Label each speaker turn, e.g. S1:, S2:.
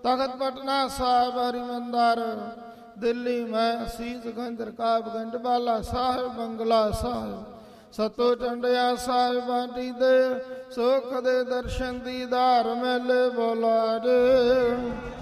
S1: ਤਖਤ ਪਟਨਾ ਸਾਹਿਬ ਹਰਿਮੰਦਰ, ਦਿੱਲੀ ਮੈਂ ਸੀਸਗੰਜ ਰਕਾਬਗੰਜ ਬਾਲਾ ਸਾਹਿਬ ਬੰਗਲਾ ਸਾਹਿਬ, ਸਤੋ ਟੰਡਿਆ ਸਾਹਿਬ ਬਾਟੀ ਦੇ ਸੁਖ ਦੇ ਦਰਸ਼ਨ ਦੀਦਾਰ ਮੇਲੇ ਬੋਲਾ ਦੇ।